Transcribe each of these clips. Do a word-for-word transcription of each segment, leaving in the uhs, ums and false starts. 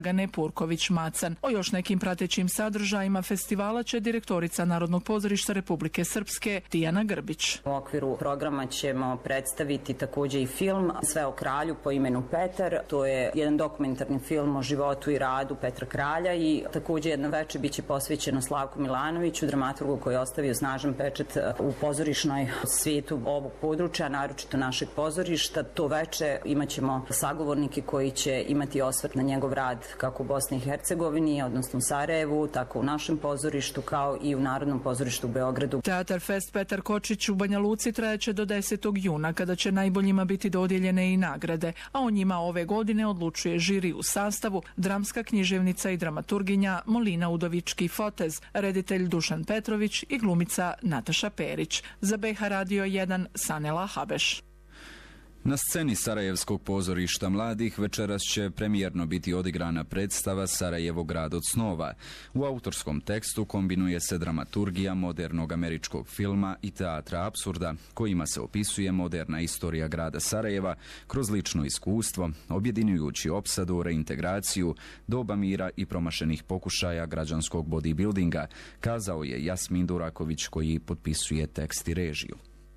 Gane Purković-Macan. O još nekim pratećim sadržajima festivala će direktorica Narodnog pozorišta Republike Srpske Tijana Grbić. U okviru programa ćemo predstaviti također i film Sve o kralju po imenu Petar. To je jedan dokumentarni film o životu i radu Petra Kralja i također jedno večer biće posvećeno Slavku Milanoviću, dramaturgu koji je ostavio snažan pečat u pozorišnoj svijetu ovog područja, naročito našeg pozorišta. To veče imaćemo sagovornike koji će imati osvrt na njegov rad kako u Bosni i Hercegovini, odnosno u Sarajevu, tako u našem pozorištu, kao i u Narodnom pozorištu u Beogradu. Teatar Fest Petar Kočić u Banja Luci trajeće do desetog juna, kada će najboljima biti dodijeljene i nagrade, a o njima ove godine odlučuje žiri u sastavu dramska književnica i dramaturginja Molina Udovički-Fotez, reditelj Dušan Petrović i glumica Nataša Perić. Za B H Radio jedan Sanela Habeš. Na sceni Sarajevskog pozorišta mladih večeras će premijerno biti odigrana predstava Sarajevo grad od snova. U autorskom tekstu kombinuje se dramaturgija modernog američkog filma i teatra apsurda, kojima se opisuje moderna istorija grada Sarajeva kroz lično iskustvo, objedinjujući opsadu, reintegraciju, doba mira i promašenih pokušaja građanskog bodybuildinga, kazao je Jasmin Duraković koji potpisuje tekst i režiju.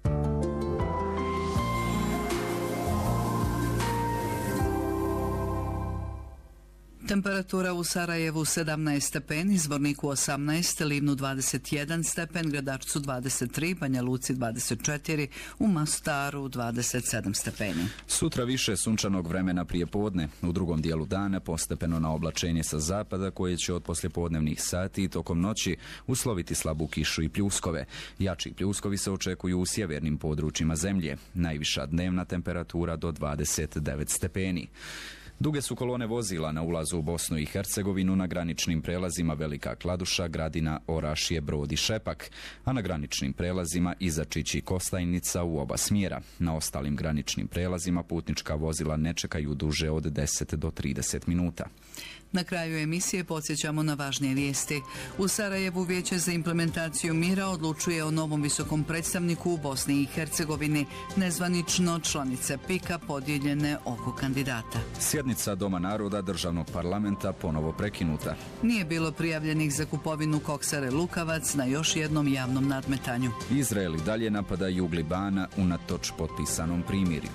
Temperatura u Sarajevu sedamnaest stepeni, Zvorniku osamnaest, Livnu dvadeset jedan stepen, Gradačcu dvadeset tri, Banja Luci dvadeset četiri, u Mostaru dvadeset sedam stepeni. Sutra više sunčanog vremena prije podne, u drugom dijelu dana postepeno na oblačenje sa zapada koje će od poslijepodnevnih sati i tokom noći usloviti slabu kišu i pljuskove. Jači pljuskovi se očekuju u sjevernim područjima zemlje, najviša dnevna temperatura do dvadeset devet stepeni. Duge su kolone vozila na ulazu u Bosnu i Hercegovinu na graničnim prelazima Velika Kladuša, Gradina, Orašje, Brod i Šepak, a na graničnim prelazima Izačić i Kostajnica u oba smjera. Na ostalim graničnim prelazima putnička vozila ne čekaju duže od deset do trideset minuta. Na kraju emisije podsjećamo na važnije vijesti. U Sarajevu Vijeće za implementaciju mira odlučuje o novom visokom predstavniku u Bosni i Hercegovini, nezvanično članice P I K-a podijeljene oko kandidata. Sjednica Doma naroda državnog parlamenta ponovo prekinuta. Nije bilo prijavljenih za kupovinu koksare Lukavac na još jednom javnom nadmetanju. Izrael i dalje napada jug Libana unatoč potpisanom primirju.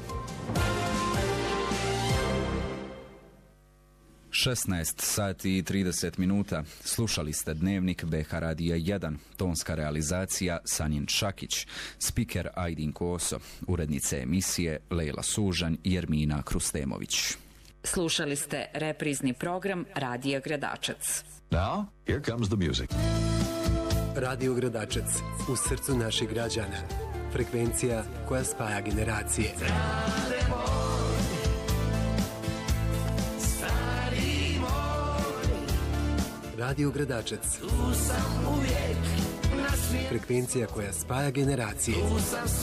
šesnaest sati i trideset minuta. Slušali ste Dnevnik B H Radija jedan, tonska realizacija Sanjin Šakić, spiker Ajdin Koso, urednice emisije Lejla Sužanj i Jermina Krustemović. Slušali ste reprizni program Radija Gradačac. Now, here comes the music. Radio Gradačac, u srcu naših građana. Frekvencija koja spaja generacije. Radio Gradačac. Frekvencija koja spaja generacije.